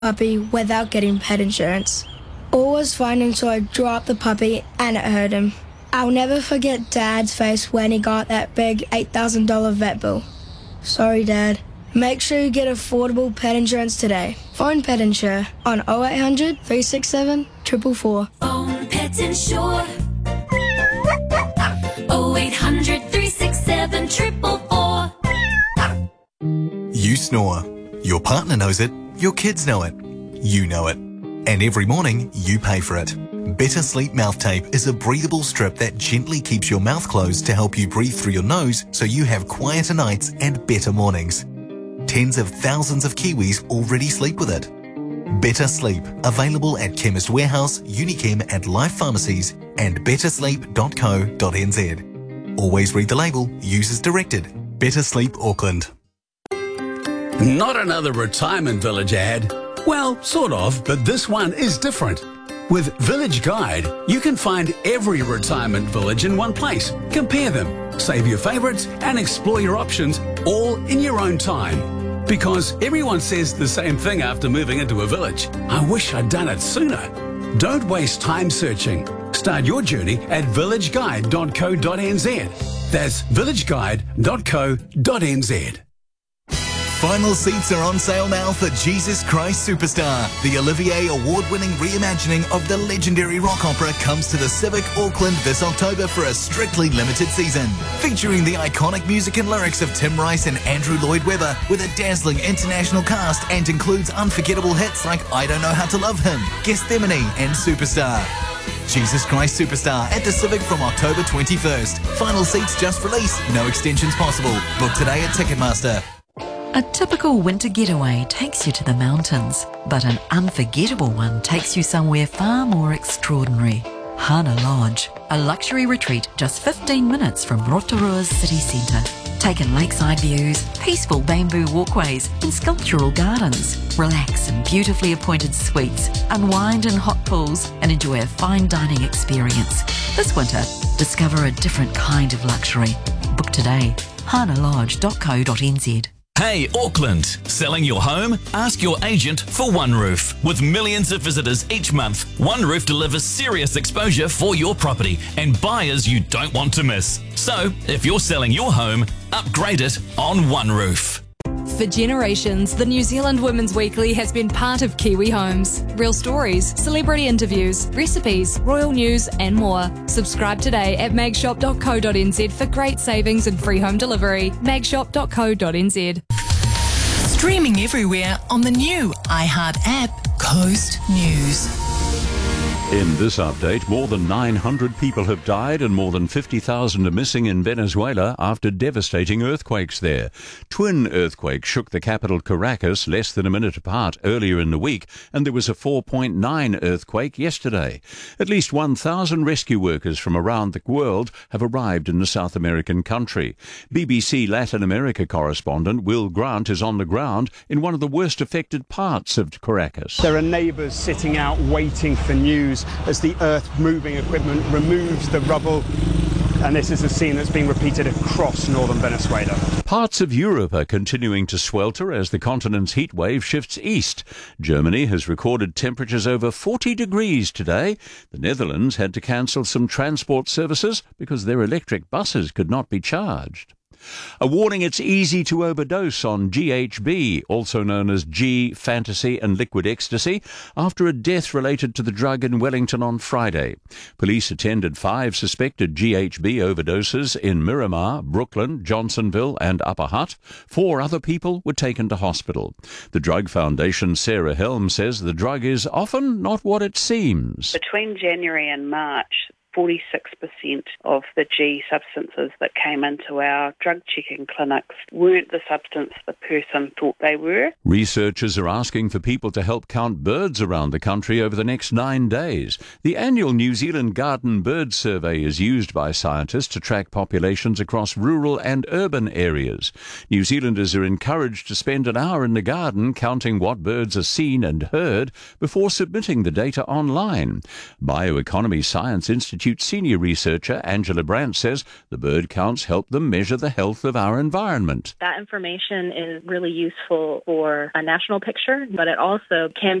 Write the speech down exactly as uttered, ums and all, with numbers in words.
puppy without getting pet insurance. All was fine until I dropped the puppy and it hurt him. I'll never forget Dad's face when he got that big eight thousand dollars vet bill. Sorry, Dad. Make sure you get affordable pet insurance today. Phone Pet Insure on oh eight hundred, three six seven, four four four. Phone Pet Insure. oh eight hundred, three six seven, four four four. You snore. Your partner knows it. Your kids know it. You know it. And every morning, you pay for it. Better Sleep Mouth Tape is a breathable strip that gently keeps your mouth closed to help you breathe through your nose so you have quieter nights and better mornings. Tens of thousands of Kiwis already sleep with it. Better Sleep, available at Chemist Warehouse, Unichem and Life Pharmacies and better sleep dot co dot n z. Always read the label, use as directed. Better Sleep Auckland. Not another retirement village ad. Well, sort of, but this one is different. With Village Guide, you can find every retirement village in one place. Compare them, save your favourites, and explore your options all in your own time. Because everyone says the same thing after moving into a village. I wish I'd done it sooner. Don't waste time searching. Start your journey at village guide dot co dot n z. That's village guide dot co dot n z. Final seats are on sale now for Jesus Christ Superstar. The Olivier Award-winning reimagining of the legendary rock opera comes to the Civic Auckland this October for a strictly limited season. Featuring the iconic music and lyrics of Tim Rice and Andrew Lloyd Webber with a dazzling international cast and includes unforgettable hits like I Don't Know How to Love Him, Gethsemane and Superstar. Jesus Christ Superstar at the Civic from October twenty-first. Final seats just released, no extensions possible. Book today at Ticketmaster. A typical winter getaway takes you to the mountains, but an unforgettable one takes you somewhere far more extraordinary. Hana Lodge, a luxury retreat just fifteen minutes from Rotorua's city centre. Take in lakeside views, peaceful bamboo walkways and sculptural gardens. Relax in beautifully appointed suites, unwind in hot pools and enjoy a fine dining experience. This winter, discover a different kind of luxury. Book today, hana lodge dot co dot n z. Hey Auckland, selling your home? Ask your agent for OneRoof. With millions of visitors each month, OneRoof delivers serious exposure for your property and buyers you don't want to miss. So, if you're selling your home, upgrade it on OneRoof. For generations, the New Zealand Women's Weekly has been part of Kiwi homes. Real stories, celebrity interviews, recipes, royal news and more. Subscribe today at magshop dot co dot n z for great savings and free home delivery. magshop dot co dot n z. Streaming everywhere on the new iHeart app, Coast News. In this update, more than nine hundred people have died and more than fifty thousand are missing in Venezuela after devastating earthquakes there. Twin earthquakes shook the capital Caracas less than a minute apart earlier in the week, and there was a four point nine earthquake yesterday. At least one thousand rescue workers from around the world have arrived in the South American country. B B C Latin America correspondent Will Grant is on the ground in one of the worst affected parts of Caracas. There are neighbours sitting out waiting for news as the earth-moving equipment removes the rubble. And this is a scene that's being repeated across northern Venezuela. Parts of Europe are continuing to swelter as the continent's heat wave shifts east. Germany has recorded temperatures over forty degrees today. The Netherlands had to cancel some transport services because their electric buses could not be charged. A warning it's easy to overdose on G H B, also known as G, Fantasy and Liquid Ecstasy, after a death related to the drug in Wellington on Friday. Police attended five suspected G H B overdoses in Miramar, Brooklyn, Johnsonville and Upper Hutt. Four other people were taken to hospital. The Drug Foundation's Sarah Helm says the drug is often not what it seems. Between January and March, forty-six percent of the G substances that came into our drug checking clinics weren't the substance the person thought they were. Researchers are asking for people to help count birds around the country over the next nine days. The annual New Zealand Garden Bird Survey is used by scientists to track populations across rural and urban areas. New Zealanders are encouraged to spend an hour in the garden counting what birds are seen and heard before submitting the data online. Bioeconomy Science Institute Institute senior researcher Angela Brandt says the bird counts help them measure the health of our environment. That information is really useful for a national picture, but it also can